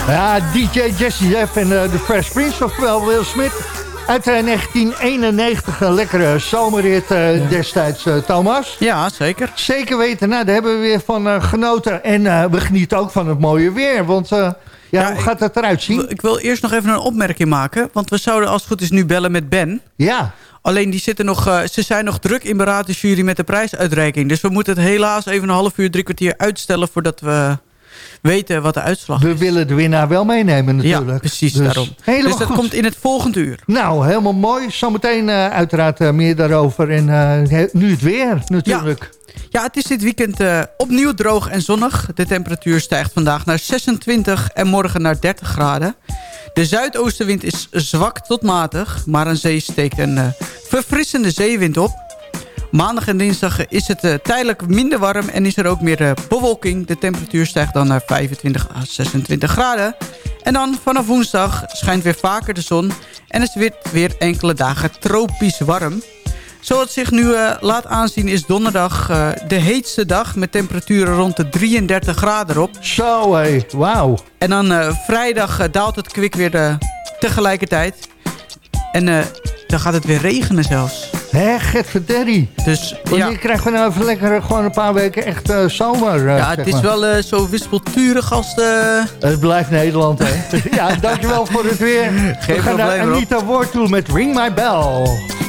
Ja, DJ Jesse Jeff en de Fresh Prince, oftewel Will Smith. Uit 1991, een lekkere zomerrit destijds, Thomas. Ja, zeker. Zeker weten, nou, daar hebben we weer van genoten. En we genieten ook van het mooie weer, want hoe gaat het eruit zien? Ik wil eerst nog even een opmerking maken, want we zouden als het goed is nu bellen met Ben. Ja. Alleen die zitten ze zijn nog druk in beraad de jury met de prijsuitreiking. Dus we moeten het helaas even een half uur, 3 kwartier uitstellen voordat we weten wat de uitslag is. We willen de winnaar wel meenemen natuurlijk. Ja, precies, dus daarom. Dus dat komt in het volgende uur. Nou, helemaal mooi. Zometeen uiteraard meer daarover. En nu het weer natuurlijk. Ja, het is dit weekend opnieuw droog en zonnig. De temperatuur stijgt vandaag naar 26 en morgen naar 30 graden. De zuidoostenwind is zwak tot matig, maar aan zee steekt een verfrissende zeewind op. Maandag en dinsdag is het tijdelijk minder warm en is er ook meer bewolking. De temperatuur stijgt dan naar 25 à 26 graden. En dan vanaf woensdag schijnt weer vaker de zon en is het weer enkele dagen tropisch warm. Zoals het zich nu laat aanzien is donderdag de heetste dag met temperaturen rond de 33 graden erop. Zo hé, wauw. En dan vrijdag daalt het kwik weer tegelijkertijd. En dan gaat het weer regenen zelfs. Hé, getverderi. Dus wanneer krijgen we nou even lekker gewoon een paar weken echt zomer? Ja, het is wel zo wispelturig als de... Het blijft Nederland, hè. Ja, dankjewel voor het weer. Geen we gaan probleem, naar Anita Ward toe met Ring My Bell.